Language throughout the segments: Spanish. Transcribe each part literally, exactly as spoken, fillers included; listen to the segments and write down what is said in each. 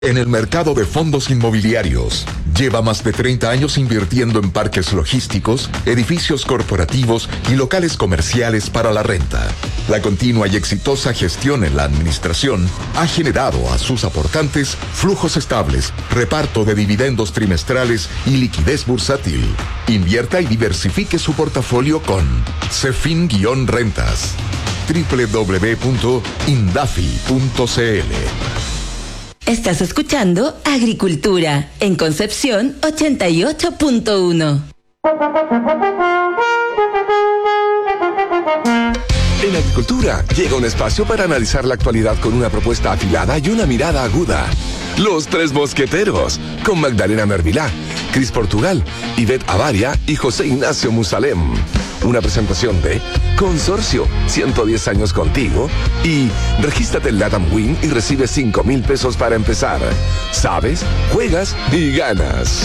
En el mercado de fondos inmobiliarios, lleva más de treinta años invirtiendo en parques logísticos, edificios corporativos y locales comerciales para la renta. La continua y exitosa gestión en la administración ha generado a sus aportantes flujos estables, reparto de dividendos trimestrales y liquidez bursátil. Invierta y diversifique su portafolio con Cefin-Rentas. doble u doble u doble u punto indafi punto c l. Estás escuchando Agricultura en Concepción ochenta y ocho punto uno. En Agricultura llega un espacio para analizar la actualidad con una propuesta afilada y una mirada aguda. Los Tres Mosqueteros, con Magdalena Mervilá, Cris Portugal, Ivette Avaria y José Ignacio Musalem. Una presentación de Consorcio, ciento diez años contigo, y regístrate en LATAM Win y recibe cinco mil pesos para empezar. Sabes, juegas y ganas.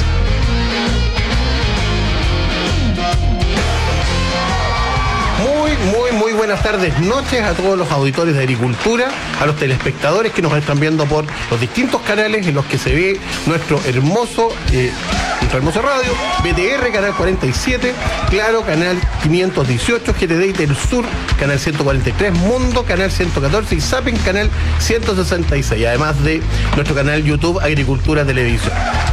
Muy, muy buenas tardes, noches a todos los auditores de Agricultura, a los telespectadores que nos están viendo por los distintos canales en los que se ve nuestro hermoso, eh, nuestra hermosa radio, B T R, canal cuarenta y siete, Claro, canal quinientos dieciocho, G T D del Sur, canal ciento cuarenta y tres, Mundo, canal ciento catorce y Zapping, canal ciento sesenta y seis, además de nuestro canal YouTube Agricultura Televisión.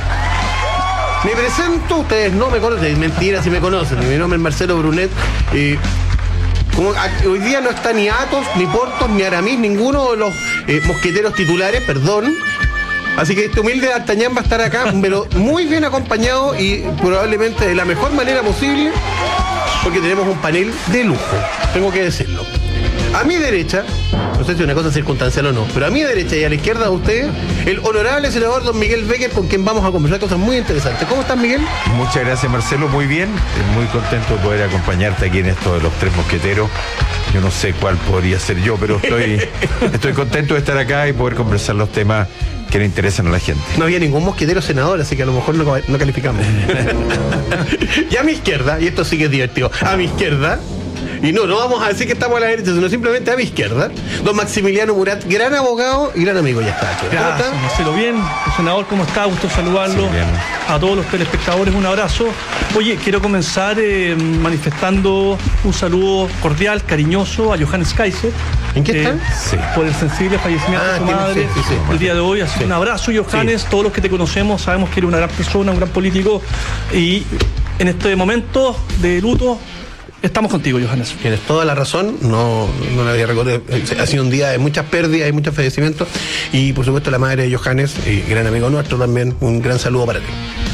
Me presento, ustedes no me conocen, mentira si me conocen, mi nombre es Marcelo Brunet. eh, Como hoy día no está ni Atos, ni Portos, ni Aramis, ninguno de los eh, mosqueteros titulares, perdón. Así que este humilde D'Artagnan va a estar acá, pero muy bien acompañado y probablemente de la mejor manera posible, porque tenemos un panel de lujo, tengo que decirlo. A mi derecha, no sé si es una cosa circunstancial o no, pero a mi derecha y a la izquierda de ustedes, el honorable senador don Miguel Becker, con quien vamos a conversar cosas muy interesantes. ¿Cómo estás, Miguel? Muchas gracias, Marcelo, muy bien. Muy contento de poder acompañarte aquí en esto de los Tres Mosqueteros. Yo no sé cuál podría ser yo, pero estoy, estoy contento de estar acá y poder conversar los temas que le interesan a la gente. No había ningún mosquetero senador, así que a lo mejor no, no calificamos. Y a mi izquierda, y esto sí que es divertido, a mi izquierda, y no, no vamos a decir que estamos a la derecha, sino simplemente a mi izquierda, don Maximiliano Murat, gran abogado y gran amigo, ya está. ¿Cómo Gracias, está? Marcelo, bien. Senador, ¿cómo está? Gusto saludarlo. Sí, bien. A todos los telespectadores, un abrazo. Oye, quiero comenzar eh, manifestando un saludo cordial, cariñoso a Johannes Kaiser. ¿En qué eh, están? Sí. Por el sensible fallecimiento Ah, de su tiene- madre sí, sí, sí. el día de hoy. Así que Sí. un abrazo, Johannes. Sí. Todos los que te conocemos sabemos que eres una gran persona, un gran político. Y en este momento de luto, estamos contigo, Johannes. Tienes toda la razón, no, no la había recordado. Ha sido un día de muchas pérdidas y muchos fallecimientos. Y por supuesto la madre de Johannes, y gran amigo nuestro también, un gran saludo para ti.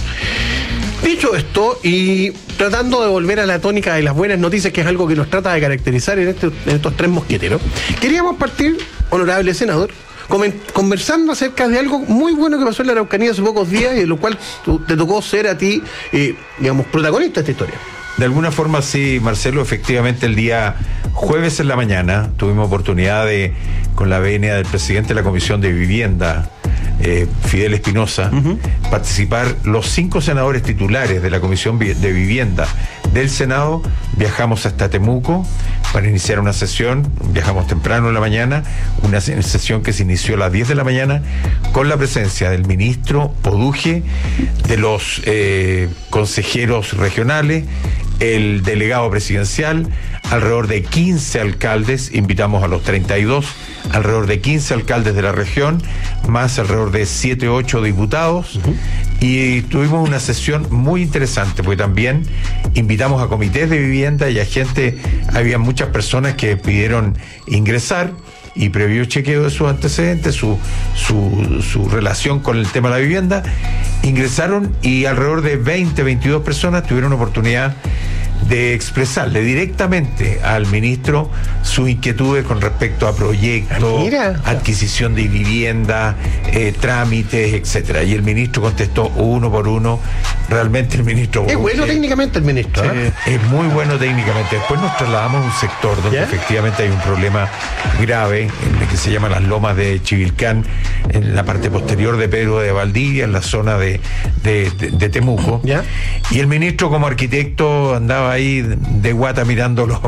Dicho esto, y tratando de volver a la tónica de las buenas noticias, que es algo que nos trata de caracterizar en, este, en estos tres mosqueteros, queríamos partir, honorable senador, comen- conversando acerca de algo muy bueno que pasó en la Araucanía hace pocos días y de lo cual tú- te tocó ser a ti, eh, digamos, protagonista de esta historia. De alguna forma sí, Marcelo, efectivamente el día jueves en la mañana tuvimos oportunidad de, con la venia del presidente de la Comisión de Vivienda, eh, Fidel Espinosa, uh-huh. participar los cinco senadores titulares de la Comisión de Vivienda del Senado. Viajamos hasta Temuco para iniciar una sesión, viajamos temprano en la mañana, una sesión que se inició a las diez de la mañana con la presencia del ministro Poduje, de los eh, consejeros regionales, el delegado presidencial, alrededor de quince alcaldes, invitamos a los treinta y dos, alrededor de quince alcaldes de la región, más alrededor de siete u ocho diputados, uh-huh. y tuvimos una sesión muy interesante, porque también invitamos a comités de vivienda y a gente, había muchas personas que pidieron ingresar, y previo chequeo de sus antecedentes, su, su, su relación con el tema de la vivienda, ingresaron y alrededor de veinte, veintidós personas tuvieron oportunidad de expresarle directamente al ministro sus inquietudes con respecto a proyectos, Mira. adquisición de vivienda, eh, trámites, etcétera. Y el ministro contestó uno por uno. Realmente el ministro... Es bueno eh, técnicamente el ministro, ¿eh? es muy bueno técnicamente. Después nos trasladamos a un sector donde ¿Ya? efectivamente hay un problema grave, en el que se llama las lomas de Chivilcán, en la parte posterior de Pedro de Valdivia, en la zona de, de, de, de Temuco. ¿Ya? Y el ministro, como arquitecto, andaba ahí de guata mirando los,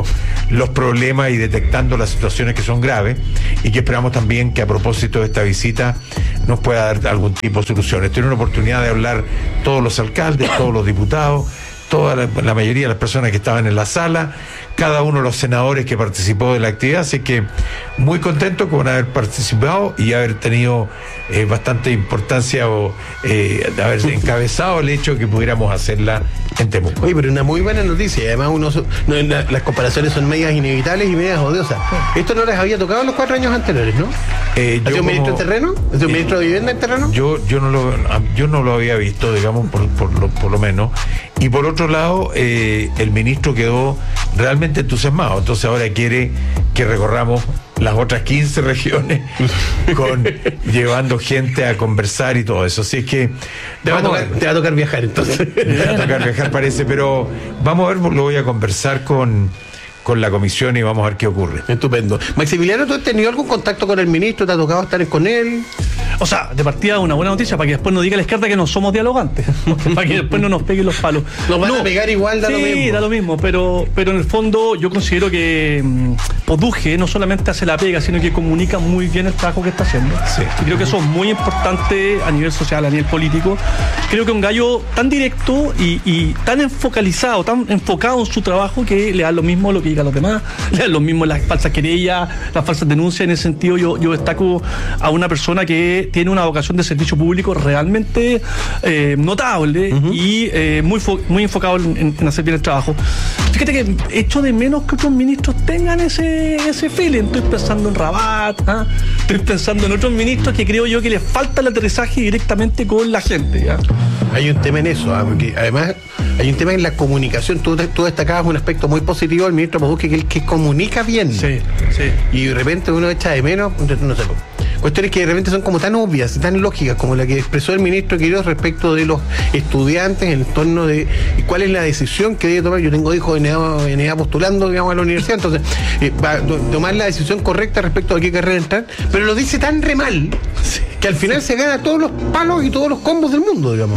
los problemas y detectando las situaciones que son graves, y que esperamos también que a propósito de esta visita nos pueda dar algún tipo de soluciones. Tiene una oportunidad de hablar todos los alcaldes, todos los diputados, toda la, la mayoría de las personas que estaban en la sala, cada uno de los senadores que participó de la actividad, así que muy contento con haber participado y haber tenido eh, bastante importancia o eh, de haber encabezado el hecho de que pudiéramos hacerla en Temuco. Oye, pero una muy buena noticia, y además uno no, la, las comparaciones son medias inevitables y medias odiosas. Esto no les había tocado en los cuatro años anteriores, ¿no? Eh, ¿Ha sido un ministro en terreno? ¿Ha sido un eh, ministro de vivienda en terreno? Yo, yo no lo, yo no lo había visto, digamos, por, por, lo, por lo menos. Y por otro lado, eh, el ministro quedó realmente entusiasmado. Entonces ahora quiere que recorramos las otras quince regiones con llevando gente a conversar y todo eso. Así es que te va, a tocar, te va a tocar viajar entonces. Te va a tocar viajar, parece, pero vamos a ver, lo voy a conversar con con la comisión y vamos a ver qué ocurre. Estupendo. Maximiliano, ¿tú has tenido algún contacto con el ministro? ¿Te ha tocado estar con él? O sea, de partida una buena noticia para que después nos diga la izquierda que no somos dialogantes, para que después no nos peguen los palos. Nos van no, a pegar igual, da sí, lo mismo. Sí, da lo mismo, pero, pero en el fondo yo considero que mmm, Poduje no solamente hace la pega, sino que comunica muy bien el trabajo que está haciendo. Sí. Y creo que eso es muy importante a nivel social, a nivel político. Creo que un gallo tan directo y, y tan enfocalizado, tan enfocado en su trabajo, que le da lo mismo lo que digan los demás, le da lo mismo las falsas querellas, las falsas denuncias. En ese sentido yo, yo destaco a una persona que tiene una vocación de servicio público realmente eh, notable, uh-huh. y eh, muy, fo- muy enfocado en, en hacer bien el trabajo. Fíjate que echo de menos que otros ministros tengan ese, ese feeling. Estoy pensando en Rabat, ¿ah? Estoy pensando en otros ministros que creo yo que les falta el aterrizaje directamente con la gente, ¿ya? Hay un tema en eso, ¿ah? Porque además hay un tema en la comunicación. Tú, tú destacabas un aspecto muy positivo del ministro Poduje, que el que comunica bien. Sí, sí. Y de repente uno echa de menos, no sé, cuestiones que de repente son como tan obvias, tan lógicas, como la que expresó el ministro Quiroz respecto de los estudiantes en torno de cuál es la decisión que debe tomar. Yo tengo hijos en edad, en edad postulando, digamos, a la universidad, entonces eh, va a tomar la decisión correcta respecto a qué carrera entrar, pero lo dice tan re mal, sí, que al final se gana todos los palos y todos los combos del mundo, digamos.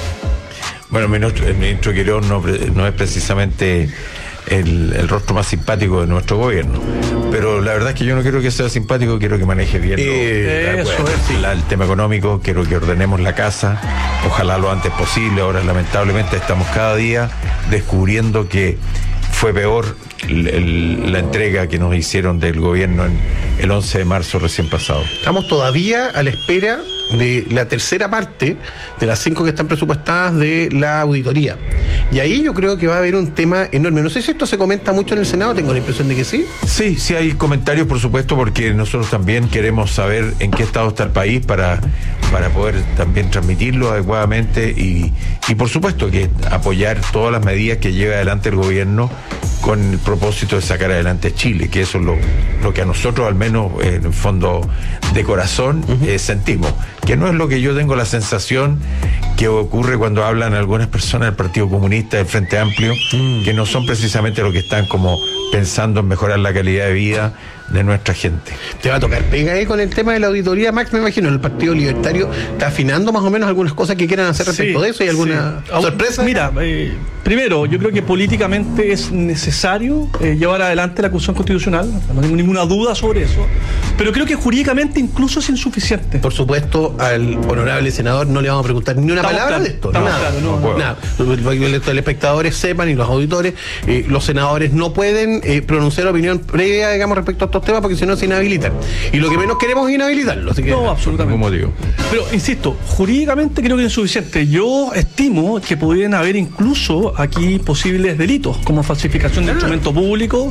Bueno, el ministro Quiroz no, no es precisamente el, el rostro más simpático de nuestro gobierno, pero la verdad es que yo no quiero que sea simpático, quiero que maneje bien eh, lo, eso bueno, es, sí. la, el tema económico. Quiero que ordenemos la casa, ojalá lo antes posible. Ahora lamentablemente estamos cada día descubriendo que fue peor el, el, la entrega que nos hicieron del gobierno en el once de marzo recién pasado. Estamos todavía a la espera de la tercera parte de las cinco que están presupuestadas de la auditoría. Y ahí yo creo que va a haber un tema enorme. No sé si esto se comenta mucho en el Senado, tengo la impresión de que sí. Sí, sí hay comentarios, por supuesto, porque nosotros también queremos saber en qué estado está el país para, para poder también transmitirlo adecuadamente y, y por supuesto que apoyar todas las medidas que lleve adelante el gobierno con el propósito de sacar adelante Chile, que eso es lo, lo que a nosotros, al menos eh, en el fondo de corazón, uh-huh. eh, sentimos. Que no es lo que yo tengo la sensación que ocurre cuando hablan algunas personas del Partido Comunista, del Frente Amplio, mm. que no son precisamente los que están como pensando en mejorar la calidad de vida de nuestra gente. Te va a tocar pega ahí con el tema de la auditoría, Max, me imagino. El Partido Libertario está afinando más o menos algunas cosas que quieran hacer respecto sí, de eso. ¿Hay alguna sí. sorpresa? Mira, eh, primero, yo creo que políticamente es necesario eh, llevar adelante la acusación constitucional, no tengo ninguna duda sobre eso, pero creo que jurídicamente incluso es insuficiente. Por supuesto, al honorable senador no le vamos a preguntar ni una estamos palabra claro, de esto. Nada, claro, no, no, nada. Los espectadores sepan y los auditores, eh, los senadores no pueden eh, pronunciar opinión previa, digamos, respecto a estos temas, porque si no se inhabilitan. Y lo que menos queremos es inhabilitarlo. Así que, no, absolutamente. Como digo. Pero, insisto, jurídicamente creo que es insuficiente. Yo estimo que podrían haber incluso aquí posibles delitos, como falsificación de ah. instrumento público,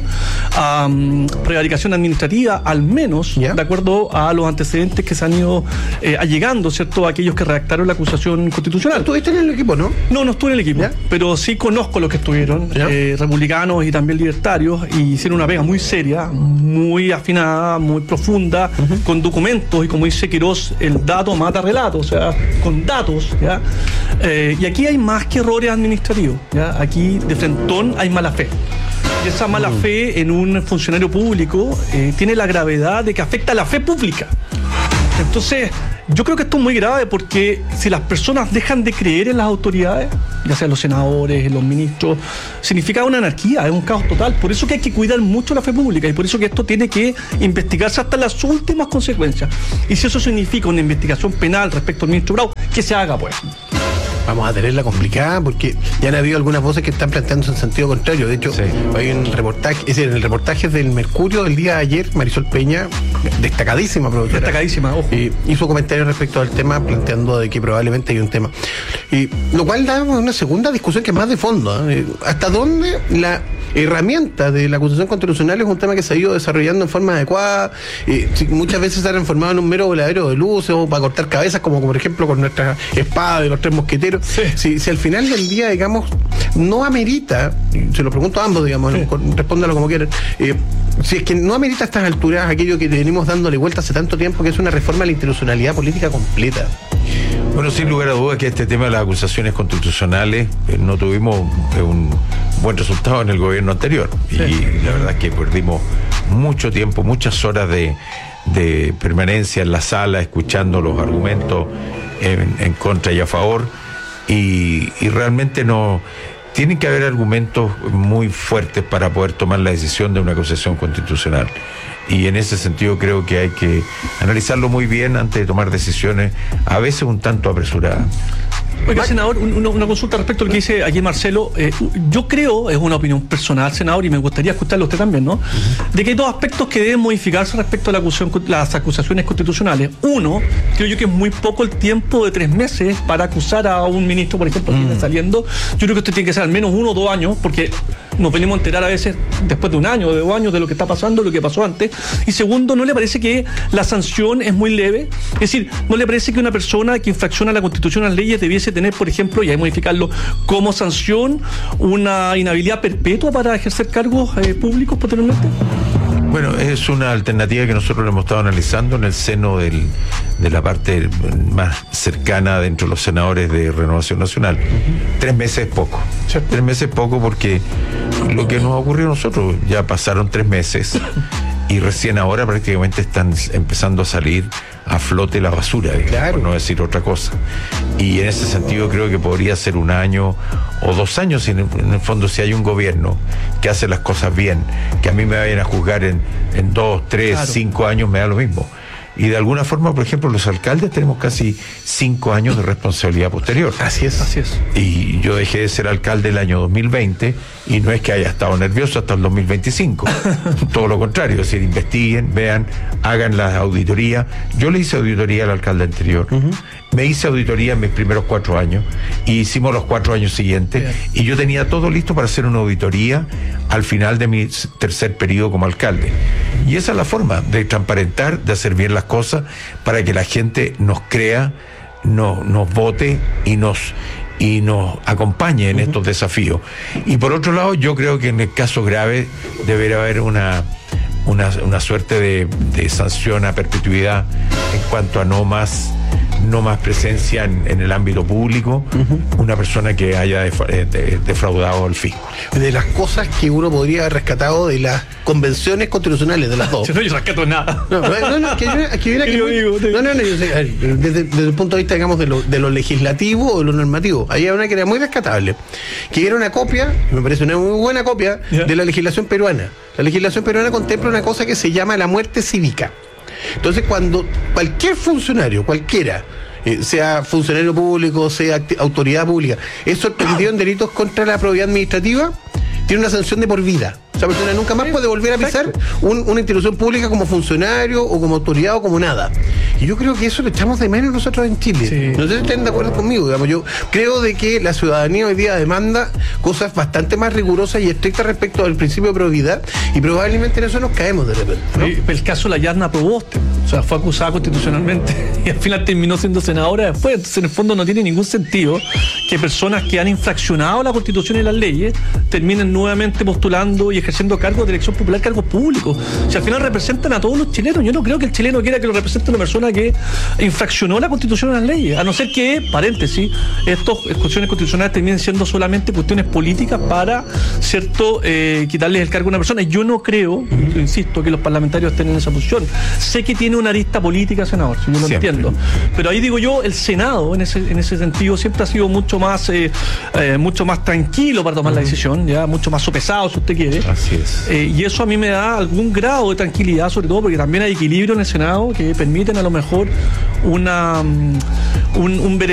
um, prevaricación administrativa, al menos, ¿ya? De acuerdo a los antecedentes que se han ido eh, allegando, ¿cierto?, a aquellos que redactaron la acusación constitucional. ¿Estuviste en el equipo, no? No, no estuve en el equipo, ¿ya? Pero sí conozco los que estuvieron, eh, republicanos y también libertarios, y hicieron una pega muy seria, muy afinada, muy profunda, uh-huh. con documentos, y como dice Quiroz, el dato mata relato, o sea, con datos, ¿ya? Eh, y aquí hay más que errores administrativos, ¿ya? Aquí de frentón hay mala fe. Y esa mala uh-huh. fe en un funcionario público eh, tiene la gravedad de que afecta a la fe pública. Entonces, Yo creo que esto es muy grave porque si las personas dejan de creer en las autoridades, ya sean los senadores, los ministros, significa una anarquía, es un caos total. Por eso que hay que cuidar mucho la fe pública y por eso que esto tiene que investigarse hasta las últimas consecuencias. Y si eso significa una investigación penal respecto al ministro Grau, que se haga, pues. Vamos a tenerla complicada porque ya han habido algunas voces que están planteándose en sentido contrario. De hecho, sí. hay un reportaje, es decir, en el reportaje del Mercurio del día de ayer, Marisol Peña, destacadísima productora, destacadísima, ojo, eh, hizo comentarios respecto al tema, planteando de que probablemente hay un tema. Y lo cual da una segunda discusión que es más de fondo. ¿eh? ¿Hasta dónde la herramienta de la acusación constitucional es un tema que se ha ido desarrollando en forma adecuada? Eh, muchas veces se ha transformado en un mero voladero de luces o para cortar cabezas, como por ejemplo con nuestra espada de los tres mosqueteros. Sí. Si, si al final del día, digamos, no amerita, se lo pregunto a ambos, digamos, sí. respóndalo como quieran, eh, si es que no amerita a estas alturas aquello que venimos dándole vuelta hace tanto tiempo, que es una reforma a la institucionalidad política completa. Bueno, sin lugar a dudas que este tema de las acusaciones constitucionales eh, no tuvimos eh, un buen resultado en el gobierno anterior. Sí. Y la verdad es que perdimos mucho tiempo, muchas horas de, de permanencia en la sala, escuchando los argumentos en, en contra y a favor. Y, y realmente no tienen que haber argumentos muy fuertes para poder tomar la decisión de una acusación constitucional, y en ese sentido creo que hay que analizarlo muy bien antes de tomar decisiones a veces un tanto apresuradas. Oiga, senador, un, una consulta respecto a lo que dice aquí Marcelo. Eh, yo creo, es una opinión personal, senador, y me gustaría escucharlo a usted también, ¿no? Uh-huh. De que hay dos aspectos que deben modificarse respecto a la acusación, las acusaciones constitucionales. Uno, creo yo que es muy poco el tiempo de tres meses para acusar a un ministro, por ejemplo, que uh-huh. viene saliendo. Yo creo que esto tiene que ser al menos uno o dos años, porque nos venimos a enterar a veces después de un año o de dos años de lo que está pasando, lo que pasó antes. Y segundo, ¿no le parece que la sanción es muy leve? Es decir, ¿no le parece que una persona que infracciona la Constitución o las leyes debiese tener, por ejemplo, y hay que modificarlo, como sanción una inhabilidad perpetua para ejercer cargos eh, públicos posteriormente? Bueno, es una alternativa que nosotros lo hemos estado analizando en el seno del, de la parte más cercana dentro de los senadores de Renovación Nacional. Uh-huh. Tres meses es poco. ¿Sí? Tres meses es poco porque lo que nos ocurrió a nosotros, ya pasaron tres meses y recién ahora prácticamente están empezando a salir a flote la basura, claro, por no decir otra cosa. Y en ese sentido creo que podría ser un año o dos años, en el, en el fondo, si hay un gobierno que hace las cosas bien, que a mí me vayan a juzgar en, en dos, tres, claro. cinco años, me da lo mismo. Y de alguna forma, por ejemplo, los alcaldes tenemos casi cinco años de responsabilidad posterior. Así es, así es. Y yo dejé de ser alcalde el año dos mil veinte y no es que haya estado nervioso hasta el dos mil veinticinco. Todo lo contrario, es decir, investiguen, vean, hagan la auditoría. Yo le hice auditoría al alcalde anterior. Uh-huh. Me hice auditoría en mis primeros cuatro años y hicimos los cuatro años siguientes. Bien. Y yo tenía todo listo para hacer una auditoría al final de mi tercer periodo como alcalde. Y esa es la forma de transparentar, de hacer bien las cosas para que la gente nos crea, no, nos vote y nos y nos acompañe en uh-huh. estos desafíos. Y por otro lado, yo creo que en el caso grave debería haber una una, una suerte de, de sanción a perpetuidad en cuanto a no más no más presencia en, en el ámbito público, uh-huh. una persona que haya defra- de, defraudado al fisco. De las cosas que uno podría haber rescatado de las convenciones constitucionales de las dos. Yo no yo rescato nada. No, no, no, que yo, que yo, que muy, no, no, no, yo sé, desde, desde el punto de vista, digamos, de lo, de lo legislativo o de lo normativo, había una que era muy rescatable, que era una copia, me parece una muy buena copia, yeah. de la legislación peruana. La legislación peruana contempla una cosa que se llama la muerte cívica. Entonces, cuando cualquier funcionario, cualquiera, eh, sea funcionario público, sea acti- autoridad pública, es sorprendido en delitos contra la probidad administrativa, tiene una sanción de por vida. Esa persona nunca más puede volver a pisar un, una institución pública como funcionario o como autoridad o como nada. Y yo creo que eso lo echamos de menos nosotros en Chile. Sí. No sé si están de acuerdo conmigo, digamos. Yo creo de que la ciudadanía hoy día demanda cosas bastante más rigurosas y estrictas respecto al principio de probidad, y probablemente en eso nos caemos de repente, ¿no? Sí, el caso de la Yarna Proboste, o sea, fue acusada constitucionalmente y al final terminó siendo senadora después. Entonces, en el fondo no tiene ningún sentido que personas que han infraccionado la Constitución y las leyes terminen nuevamente postulando y ejerciendo cargos de elección popular, cargos públicos. Si al final representan a todos los chilenos, yo no creo que el chileno quiera que lo represente una persona que infraccionó la Constitución y las leyes, a no ser que, paréntesis, estas cuestiones constitucionales terminen siendo solamente cuestiones políticas para, cierto, eh, quitarles el cargo a una persona. Yo no creo, uh-huh. insisto, que los parlamentarios estén en esa posición. Sé que tiene una arista política, senador, si yo lo siempre. entiendo, pero ahí digo yo, el Senado, en ese, en ese sentido, siempre ha sido mucho más eh, eh, mucho más tranquilo para tomar uh-huh. la decisión, ya mucho más sopesado, si usted quiere. Así es. Eh, y eso a mí me da algún grado de tranquilidad, sobre todo porque también hay equilibrio en el Senado que permiten a lo mejor una un, un